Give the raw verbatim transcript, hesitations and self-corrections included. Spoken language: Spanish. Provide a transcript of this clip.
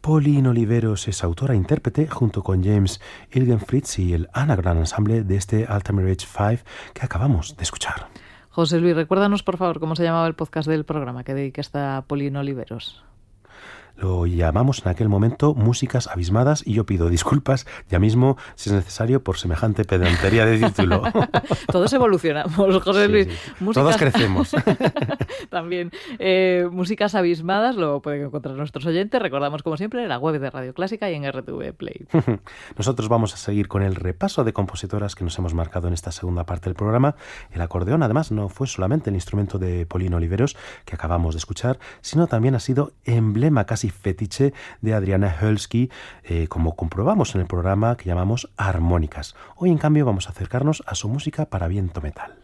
Pauline Oliveros es autora e intérprete junto con James Ilgenfritz y el Anagram Ensemble de este Alta Mirage cinco que acabamos de escuchar. José Luis, recuérdanos por favor cómo se llamaba el podcast del programa que dedicaste a Pauline Oliveros. Lo llamamos en aquel momento Músicas Abismadas y yo pido disculpas ya mismo, si es necesario, por semejante pedantería de título. Todos evolucionamos, José sí, Luis. Sí. Músicas... Todos crecemos. También. Eh, Músicas Abismadas lo pueden encontrar nuestros oyentes. Recordamos, como siempre, en la web de Radio Clásica y en R T V Play. Nosotros vamos a seguir con el repaso de compositoras que nos hemos marcado en esta segunda parte del programa. El acordeón, además, no fue solamente el instrumento de Pauline Oliveros que acabamos de escuchar, sino también ha sido emblema casi fetiche de Adriana Hölsky, eh, como comprobamos en el programa que llamamos Armónicas. Hoy, en cambio, vamos a acercarnos a su música para viento metal.